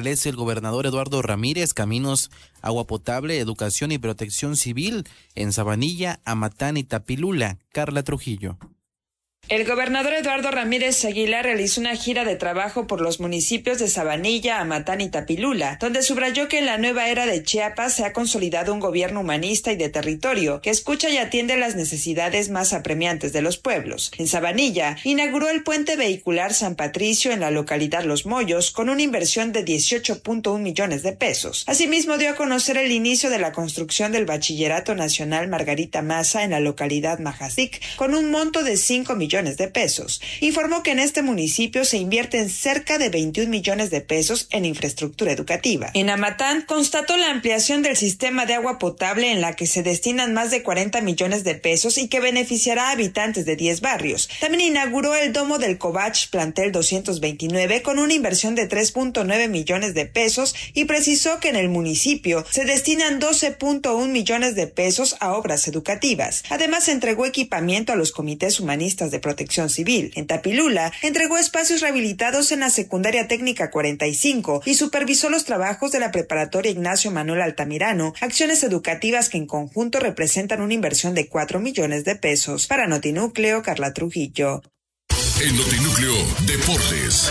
establece el gobernador Eduardo Ramírez caminos, agua potable, educación y protección civil en Sabanilla, Amatán y Tapilula. Carla Trujillo. El gobernador Eduardo Ramírez Aguilar realizó una gira de trabajo por los municipios de Sabanilla, Amatán y Tapilula, donde subrayó que en la nueva era de Chiapas se ha consolidado un gobierno humanista y de territorio que escucha y atiende las necesidades más apremiantes de los pueblos. En Sabanilla, inauguró el puente vehicular San Patricio en la localidad Los Moyos con una inversión de 18.1 millones de pesos. Asimismo, dio a conocer el inicio de la construcción del Bachillerato Nacional Margarita Maza en la localidad Majacic con un monto de 5 millones de pesos. Informó que en este municipio se invierten cerca de 21 millones de pesos en infraestructura educativa. En Amatán constató la ampliación del sistema de agua potable en la que se destinan más de 40 millones de pesos y que beneficiará a habitantes de 10 barrios. También inauguró el domo del Covach Plantel 229 con una inversión de 3.9 millones de pesos y precisó que en el municipio se destinan 12.1 millones de pesos a obras educativas. Además, entregó equipamiento a los comités humanistas de protección civil. En Tapilula, entregó espacios rehabilitados en la secundaria técnica 45 y supervisó los trabajos de la preparatoria Ignacio Manuel Altamirano, acciones educativas que en conjunto representan una inversión de 4 millones de pesos. Para Notinúcleo, Carla Trujillo. En Notinúcleo, Deportes.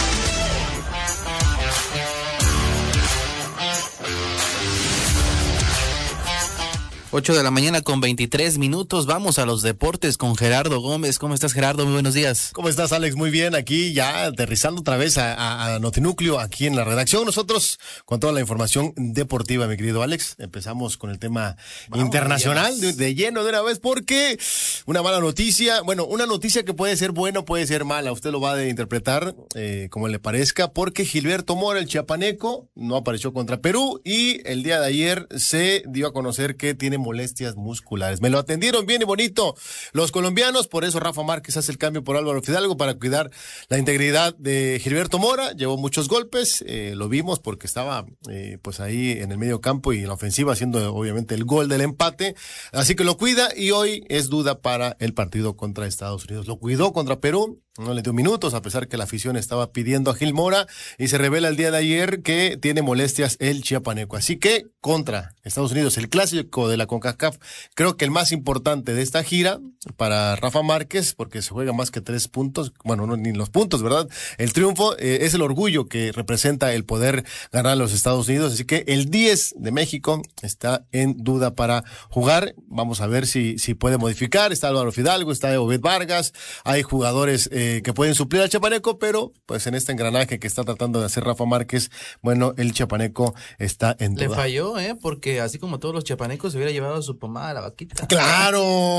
8 de la mañana con 23 minutos. Vamos a los deportes con Gerardo Gómez. ¿Cómo estás, Gerardo? Muy buenos días. ¿Cómo estás, Alex? Muy bien. Aquí ya aterrizando otra vez a Notinúcleo, aquí en la redacción. Nosotros con toda la información deportiva, mi querido Alex. Empezamos con el tema internacional de lleno de una vez, porque una mala noticia, bueno, una noticia que puede ser buena o puede ser mala. Usted lo va a interpretar como le parezca, porque Gilberto Mora, el chiapaneco, no apareció contra Perú y el día de ayer se dio a conocer que tiene molestias musculares. Me lo atendieron bien y bonito los colombianos, por eso Rafa Márquez hace el cambio por Álvaro Fidalgo para cuidar la integridad de Gilberto Mora. Llevó muchos golpes, lo vimos porque estaba pues ahí en el medio campo y en la ofensiva haciendo obviamente el gol del empate, así que lo cuida y hoy es duda para el partido contra Estados Unidos. Lo cuidó contra Perú, no le dio minutos a pesar que la afición estaba pidiendo a Gil Mora y se revela el día de ayer que tiene molestias el chiapaneco, así que contra Estados Unidos, el clásico de la CONCACAF, creo que el más importante de esta gira para Rafa Márquez, porque se juega más que 3 puntos, bueno, no ni los puntos, ¿verdad? El triunfo es el orgullo que representa el poder ganar a los Estados Unidos, así que el 10 de México está en duda para jugar. Vamos a ver si puede modificar. Está Álvaro Fidalgo, está Obed Vargas, hay jugadores que pueden suplir al chiapaneco, pero pues en este engranaje que está tratando de hacer Rafa Márquez, bueno, el chiapaneco está en duda. Le falló, porque así como todos los chiapanecos se hubiera llevado su pomada a la vaquita. ¡Claro!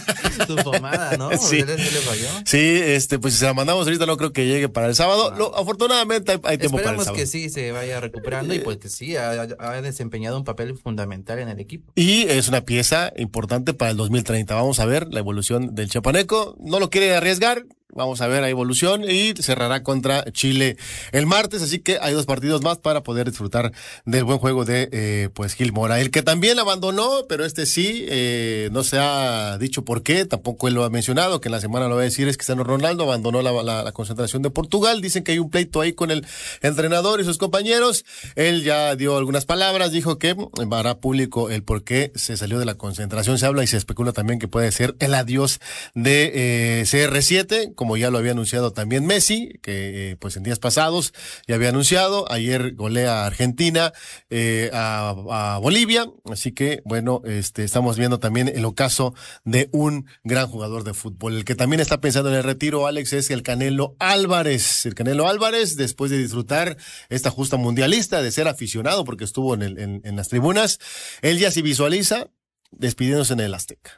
Su pomada, ¿no? Sí. ¿Le falló? Sí, pues si se la mandamos ahorita no creo que llegue para el sábado. Afortunadamente hay tiempo para el sábado. Esperemos que sí se vaya recuperando y pues que sí ha desempeñado un papel fundamental en el equipo. Y es una pieza importante para el 2030. Vamos a ver la evolución del chiapaneco. No lo quiere arriesgar. Vamos a ver la evolución y cerrará contra Chile el martes, así que hay 2 partidos más para poder disfrutar del buen juego de pues Gil Mora. El que también abandonó, pero sí, no se ha dicho por qué, tampoco él lo ha mencionado, que en la semana lo va a decir, es Cristiano Ronaldo abandonó la concentración de Portugal. Dicen que hay un pleito ahí con el entrenador y sus compañeros. Él ya dio algunas palabras, dijo que hará público el por qué se salió de la concentración. Se habla y se especula también que puede ser el adiós de CR7, como ya lo había anunciado también Messi, que pues en días pasados ya había anunciado. Ayer golea a Argentina, a Bolivia, así que bueno, estamos viendo también el ocaso de un gran jugador de fútbol. El que también está pensando en el retiro, Alex, es el Canelo Álvarez. El Canelo Álvarez, después de disfrutar esta justa mundialista, de ser aficionado porque estuvo en las tribunas, él ya se visualiza despidiéndose en el Azteca.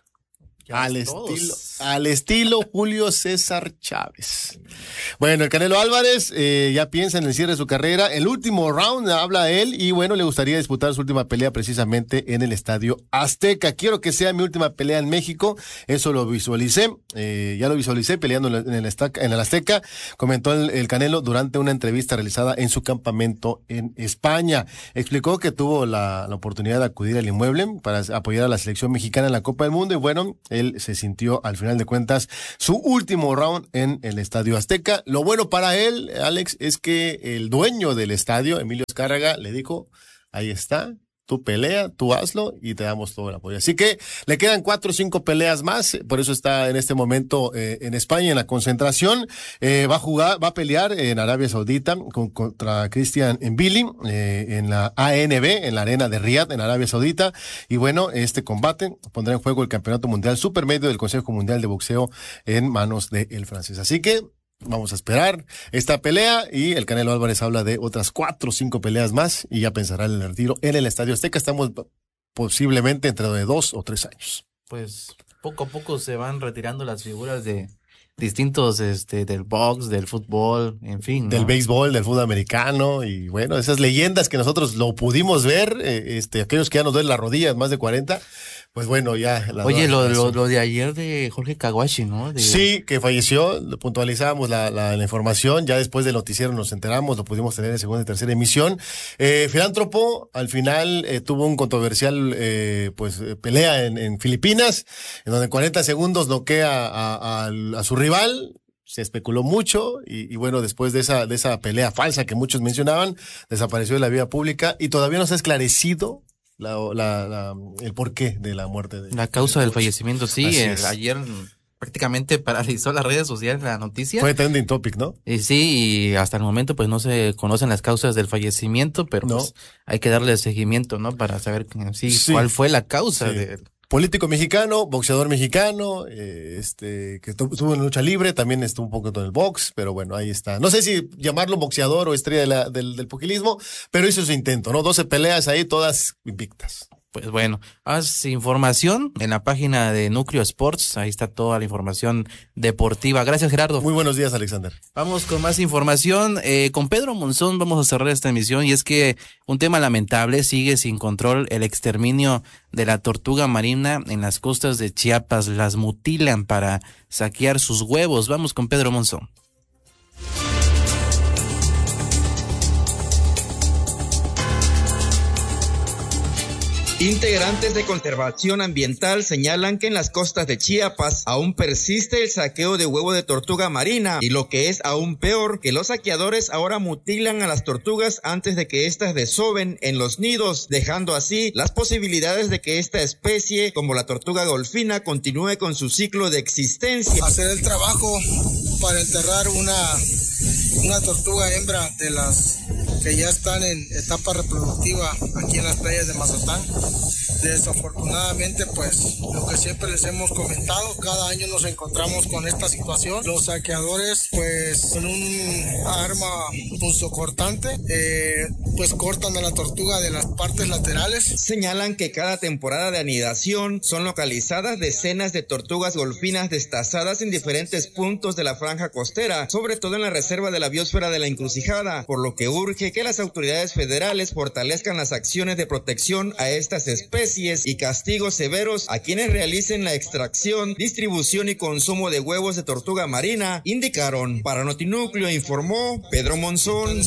Al estilo Julio César Chávez. Bueno, el Canelo Álvarez ya piensa en el cierre de su carrera. El último round habla él y bueno, le gustaría disputar su última pelea precisamente en el Estadio Azteca. Quiero que sea mi última pelea en México. Eso lo visualicé. Ya lo visualicé peleando en el Azteca. Comentó el Canelo durante una entrevista realizada en su campamento en España. Explicó que tuvo la oportunidad de acudir al inmueble para apoyar a la selección mexicana en la Copa del Mundo y bueno, él se sintió al final de cuentas su último round en el Estadio Azteca. Lo bueno para él, Alex, es que el dueño del estadio, Emilio Azcárraga, le dijo, ahí está, tú pelea, tú hazlo y te damos todo el apoyo. Así que le quedan 4 o 5 peleas más, por eso está en este momento en España en la concentración. Va a pelear en Arabia Saudita contra Christian Mbili en la ANB, en la arena de Riyadh, en Arabia Saudita. Y bueno, este combate pondrá en juego el Campeonato Mundial Supermedio del Consejo Mundial de Boxeo en manos del francés. Así que vamos a esperar esta pelea y el Canelo Álvarez habla de otras 4 o 5 peleas más y ya pensará en el retiro en el Estadio Azteca. Estamos posiblemente entre de 2 o 3 años. Pues poco a poco se van retirando las figuras de distintos del box, del fútbol, en fin, ¿no? Del béisbol, del fútbol americano y bueno, esas leyendas que nosotros lo pudimos ver, aquellos que ya nos duelen las rodillas, más de 40, pues bueno, ya. Oye, lo de ayer de Jorge Kawashi, ¿no? Sí, que falleció, puntualizábamos la información, ya después del noticiero nos enteramos, lo pudimos tener en segunda y tercera emisión. Filántropo, al final tuvo un controversial pelea en Filipinas, en donde en 40 segundos noquea a su rival. Se especuló mucho y bueno, después de esa pelea falsa que muchos mencionaban, desapareció de la vida pública y todavía no se ha esclarecido el porqué de la muerte de la causa del fallecimiento. Sí, ayer prácticamente paralizó las redes sociales la noticia. Fue trending topic, ¿no? Sí, y hasta el momento pues no se conocen las causas del fallecimiento, pero pues hay que darle seguimiento, ¿no? Para saber cuál fue la causa de... Político mexicano, boxeador mexicano, que estuvo en lucha libre, también estuvo un poco en el box, pero bueno, ahí está. No sé si llamarlo boxeador o estrella del pugilismo, pero hizo su intento, ¿no? 12 peleas ahí, todas invictas. Pues bueno, haz información en la página de Núcleo Sports, ahí está toda la información deportiva. Gracias, Gerardo. Muy buenos días, Alexander. Vamos con más información. Con Pedro Monzón vamos a cerrar esta emisión y es que un tema lamentable, sigue sin control el exterminio de la tortuga marina en las costas de Chiapas. Las mutilan para saquear sus huevos. Vamos con Pedro Monzón. Integrantes de conservación ambiental señalan que en las costas de Chiapas aún persiste el saqueo de huevo de tortuga marina y lo que es aún peor, que los saqueadores ahora mutilan a las tortugas antes de que éstas desoven en los nidos, dejando así las posibilidades de que esta especie, como la tortuga golfina, continúe con su ciclo de existencia. Hacer el trabajo para enterrar una tortuga hembra de las que ya están en etapa reproductiva aquí en las playas de Mazatán. Desafortunadamente, pues lo que siempre les hemos comentado, cada año nos encontramos con esta situación. Los saqueadores, pues con un arma punzocortante, pues cortan a la tortuga de las partes laterales. Señalan que cada temporada de anidación son localizadas decenas de tortugas golfinas destazadas en diferentes puntos de la franja costera, sobre todo en la reserva de la biosfera de la Encrucijada, por lo que urge que las autoridades federales fortalezcan las acciones de protección a estas especies y castigos severos a quienes realicen la extracción, distribución y consumo de huevos de tortuga marina, indicaron. Para Notinúcleo informó Pedro Monzón.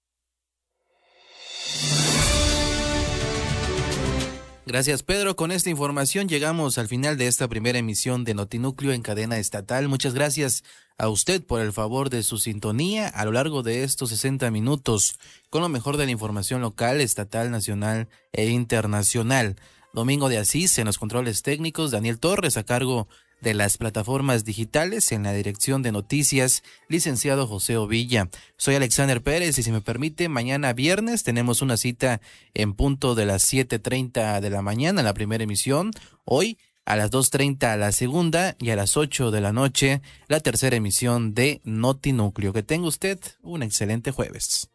Gracias, Pedro. Con esta información llegamos al final de esta primera emisión de Notinúcleo en cadena estatal. Muchas gracias a usted por el favor de su sintonía a lo largo de estos 60 minutos con lo mejor de la información local, estatal, nacional e internacional. Domingo de Asís en los controles técnicos, Daniel Torres a cargo de las plataformas digitales, en la dirección de noticias, licenciado José Ovilla. Soy Alexander Pérez y si me permite, mañana viernes tenemos una cita en punto de las 7:30 de la mañana, la primera emisión. Hoy a las 2:30 la segunda y a las 8 de la noche la tercera emisión de Notinúcleo. Que tenga usted un excelente jueves.